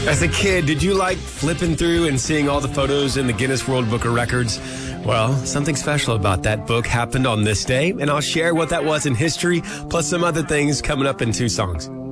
As a kid, did you like flipping through and seeing all the photos in the Guinness World Book of Records? Well, something special about that book happened on this day, and I'll share what that was in history, plus some other things coming up in 2 songs.